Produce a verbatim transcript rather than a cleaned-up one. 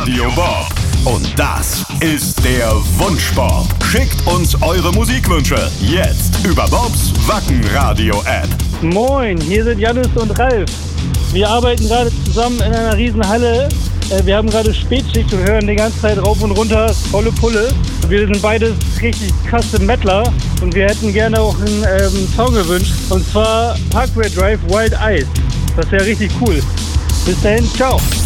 Radio Bob. Und das ist der Wunschbob. Schickt uns eure Musikwünsche jetzt über Bobs Wacken-Radio-App. Moin, hier sind Jannis und Ralf. Wir arbeiten gerade zusammen in einer riesen Halle. Wir haben gerade Spätschicht und hören die ganze Zeit rauf und runter, volle Pulle. Wir sind beides richtig krasse Mettler und wir hätten gerne auch einen ähm, Song gewünscht. Und zwar Parkway Drive Wild Eyes. Das wäre richtig cool. Bis dahin, ciao.